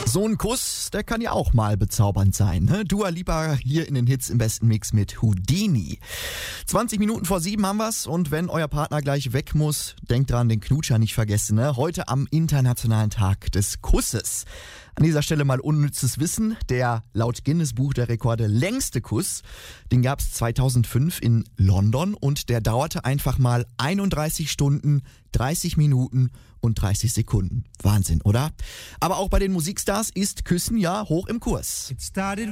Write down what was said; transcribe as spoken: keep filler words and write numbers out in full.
So ein Kuss, der kann ja auch mal bezaubernd sein. Ne? Dua Lipa hier in den Hits im besten Mix mit Houdini. zwanzig Minuten vor sieben haben wir's und wenn euer Partner gleich weg muss, denkt dran, den Knutscher nicht vergessen. Ne? Heute am Internationalen Tag des Kusses. An dieser Stelle mal unnützes Wissen. Der laut Guinness Buch der Rekorde längste Kuss, den gab's zweitausendfünf in London und der dauerte einfach mal einunddreißig Stunden, dreißig Minuten und dreißig Sekunden. Wahnsinn, oder? Aber auch bei den Musikstars ist Küssen ja hoch im Kurs.